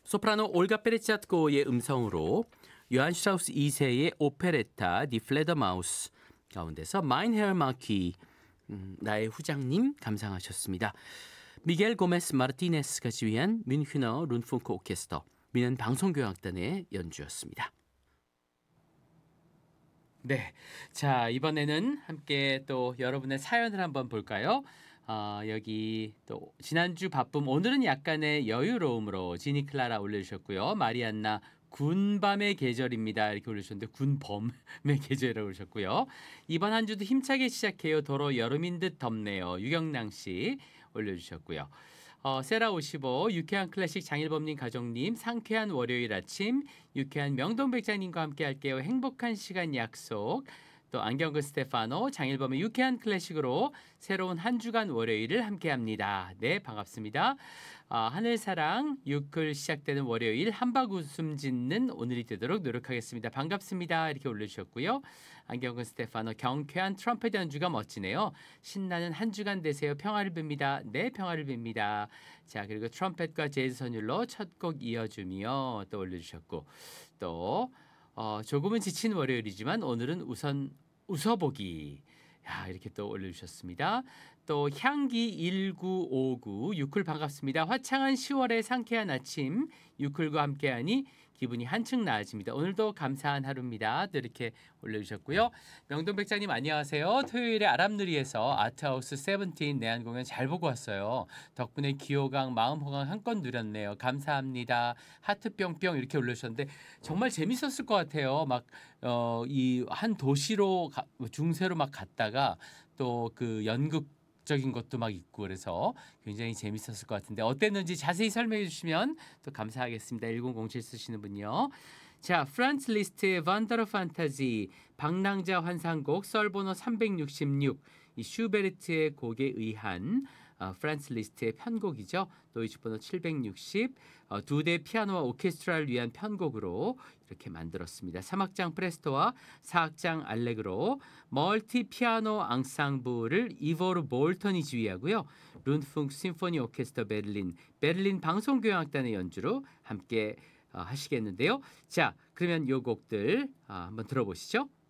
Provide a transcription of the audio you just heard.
소프라노 올가 페레치아트코의 음성으로 요한 슈트라우스 2세의 오페레타 디 플레더마우스 가운데서 마인 헤어 마키 나의 후장님 감상하셨습니다. 미겔 고메스 마르티네스가 지휘한 뮌헤너 룬풍크 오케스터 미넨 방송교향악단의 연주였습니다. 네, 자 이번에는 함께 또 여러분의 사연을 한번 볼까요? 여기 또 지난주 바쁨 오늘은 약간의 여유로움으로 지니 클라라 올려주셨고요. 마리안나 군밤의 계절입니다 이렇게 올려주셨는데 군범의 계절이라고 그러셨고요. 이번 한 주도 힘차게 시작해요. 도로 여름인 듯 덥네요. 유경랑 씨 올려주셨고요. 세라 55 유쾌한 클래식 장일범님 가족님 상쾌한 월요일 아침 유쾌한 명동백장님과 함께 할게요. 행복한 시간 약속 또 안경근 스테파노 장일범의 유쾌한 클래식으로 새로운 한 주간 월요일을 함께합니다. 네 반갑습니다. 하늘사랑 유클 시작되는 월요일 한박 웃음 짓는 오늘이 되도록 노력하겠습니다. 반갑습니다. 이렇게 올려주셨고요. 안경근 스테파노 경쾌한 트럼펫 연주가 멋지네요. 신나는 한 주간 되세요. 평화를 빕니다. 네 평화를 빕니다. 자 그리고 트럼펫과 재즈 선율로 첫 곡 이어주며 또 올려주셨고 또 조금은 지친 월요일이지만 오늘은 우선 웃어보기. 야, 이렇게 또 올려주셨습니다. 또 향기 1959 유클 반갑습니다. 화창한 10월의 상쾌한 아침 유클과 함께하니 기분이 한층 나아집니다. 오늘도 감사한 하루입니다. 또 이렇게 올려주셨고요. 명동백장님 안녕하세요. 토요일에 아람누리에서 아트하우스 세븐틴 내한 공연 잘 보고 왔어요. 덕분에 기호강 마음호강 한껏 누렸네요. 감사합니다. 하트 뿅뿅 이렇게 올려주셨는데 정말 재밌었을 것 같아요. 막 이 한 도시로 중세로 막 갔다가 또 그 연극적인 것도 막 있고 그래서 굉장히 재밌었을 것 같은데 어땠는지 자세히 설명해 주시면 또 감사하겠습니다. 1007 쓰시는 분요. 자, 프란츠 리스트의 vanderer 판타지 방랑자 환상곡 썰번호 366 이 슈베르트의 곡에 의한 프란츠 리스트의 편곡이죠. 도이치 번호 760 두 대 피아노와 오케스트라를 위한 편곡으로 이렇게 만들었습니다. 3악장 프레스토와 4악장 알레그로 멀티 피아노 앙상블을 이보르 볼턴이 지휘하고요. 룬풍 심포니 오케스트라 베를린 방송교향악단의 연주로 함께 하시겠는데요. 자, 그러면 요 곡들 한번 들어보시죠.